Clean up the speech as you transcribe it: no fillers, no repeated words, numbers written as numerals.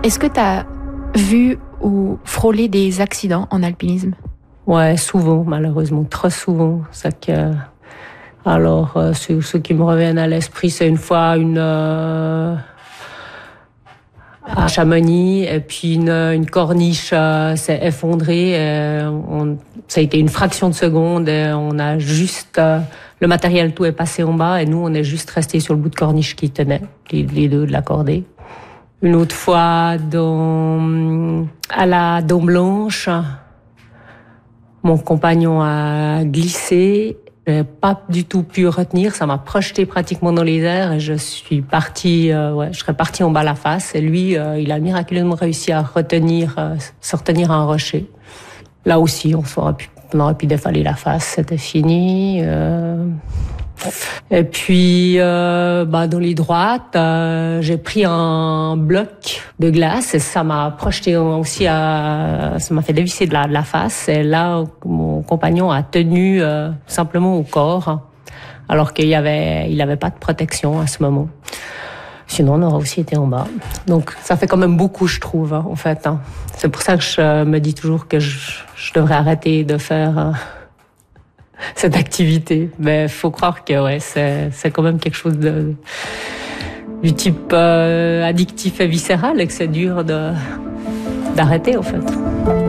Est-ce que tu as vu ou frôlé des accidents en alpinisme? Ouais, souvent, malheureusement, trop souvent. Alors, ceux qui me reviennent à l'esprit, c'est une fois à Chamonix, et puis une corniche s'est effondrée. Ça a été une fraction de seconde. Et on a juste le matériel tout est passé en bas, et nous on est juste resté sur le bout de corniche qui tenait les deux de la cordée. Une autre fois à la Dent Blanche, mon compagnon a glissé. J'ai pas du tout pu retenir, ça m'a projeté pratiquement dans les airs et je serais partie en bas la face. Et lui, il a miraculeusement réussi à se retenir à un rocher. Là aussi, on aurait pu défaler la face, c'était fini. Et puis, dans les droites, j'ai pris un bloc de glace et ça m'a projeté aussi ça m'a fait dévisser de la face. Et là, mon compagnon a tenu simplement au corps, alors il avait pas de protection à ce moment. Sinon, on aurait aussi été en bas. Donc, ça fait quand même beaucoup, je trouve, en fait. C'est pour ça que je me dis toujours que je devrais arrêter de faire cette activité. Mais faut croire que c'est quand même quelque chose du type addictif et viscéral et que c'est dur d'arrêter, en fait.